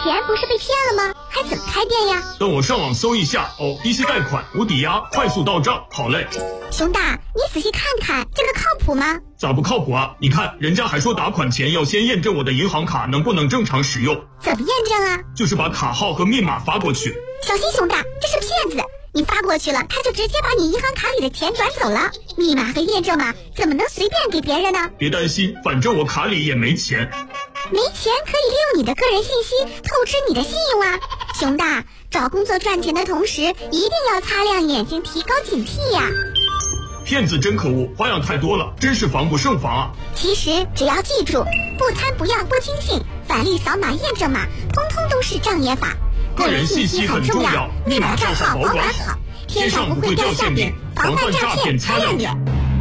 钱不是被骗了吗？还怎么开店呀？ 等我上网搜一下哦，低息贷款、无抵押、快速到账。好嘞。 熊大，你仔细看看，这个靠谱吗？ 咋不靠谱啊？你看，人家还说打款前要先验证我的银行卡能不能正常使用。 怎么验证啊？ 就是把卡号和密码发过去。 小心熊大，这是骗子！你发过去了，他就直接把你银行卡里的钱转走了。密码和验证码怎么能随便给别人呢？ 别担心，反正我卡里也没钱。 没钱可以利用你的个人信息透支你的信用啊！熊大，找工作赚钱的同时，一定要擦亮眼睛，提高警惕呀！ 骗子真可恶，花样太多了，真是防不胜防啊！ 其实只要记住，不贪不要不轻信，返利扫码验证码，通通都是障眼法。 个人信息很重要，密码账号保管好，天上不会掉馅饼，防范诈骗擦亮点。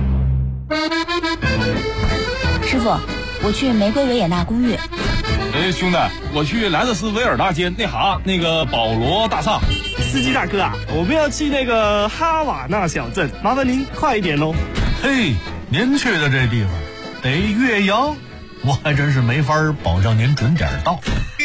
师傅，我去玫瑰维也纳公寓。 兄弟，我去莱特斯维尔大街那个保罗大厦。 司机大哥啊，我们要去那个哈瓦那小镇，麻烦您快一点喽。 嘿，您去的这地方得越洋，我还真是没法保证您准点到。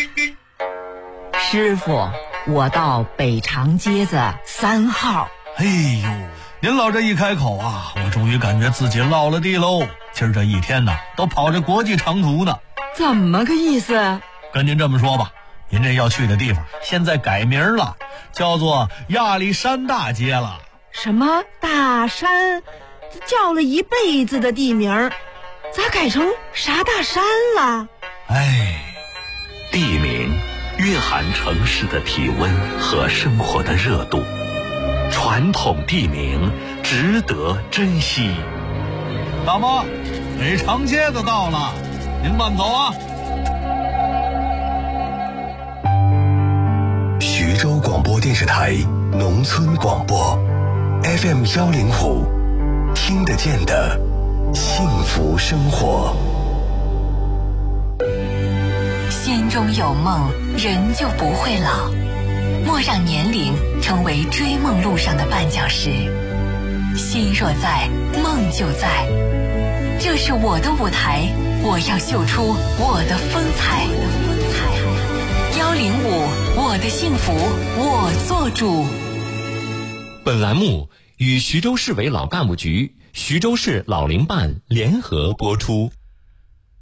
师傅，我到北长街子3号。 哎呦，您老这一开口啊，我终于感觉自己落了地喽。今儿这一天呢，都跑着国际长途呢。 怎么个意思？ 跟您这么说吧，您这要去的地方现在改名了，叫做亚历山大街了。 什么大山？叫了一辈子的地名，咋改成啥大山了？ 哎， 地名蕴含城市的体温和生活的热度，传统地名值得珍惜。 大妈，北长街子到了，您慢走啊。 徐州广播电视台农村广播 FM105，听得见的幸福生活。 心中有梦，人就不会老。莫让年龄成为追梦路上的绊脚石。心若在，梦就在。这是我的舞台，我要秀出我的风采。105，我的幸福我做主。 本栏目与徐州市委老干部局、徐州市老龄办联合播出。